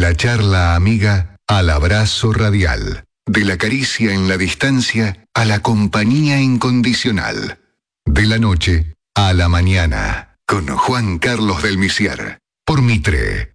la charla amiga al abrazo radial. De la caricia en la distancia a la compañía incondicional. De la noche a la mañana. Con Juan Carlos del Misier. Por Mitre.